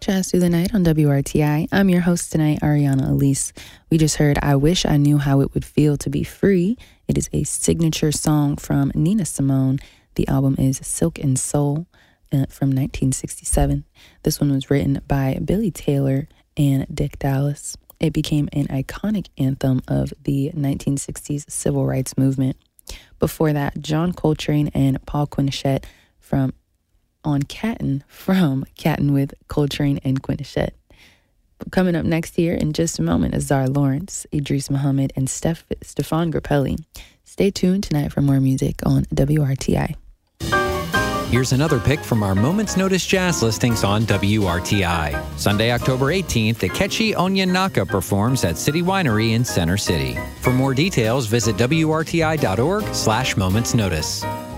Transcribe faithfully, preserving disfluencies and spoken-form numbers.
Jazz Through the Night on W R T I. I'm your host tonight, Ariana Elise. We just heard I Wish I Knew How It Would Feel to Be Free. It is a signature song from Nina Simone. The album is Silk and Soul uh, from nineteen sixty-seven. This one was written by Billy Taylor and Dick Dallas. It became an iconic anthem of the nineteen sixties civil rights movement. Before that, John Coltrane and Paul Quinichette from on Catton from Catton with Coltrane and Quinichette. Coming up next here in just a moment is Zara Lawrence, Idris Muhammad, and Steph, Stefan Grappelli. Stay tuned tonight for more music on W R T I. Here's another pick from our Moment's Notice jazz listings on W R T I. Sunday, October eighteenth, Akechi Onyanaka performs at City Winery in Center City. For more details, visit W R T I dot org slash Moment's Notice.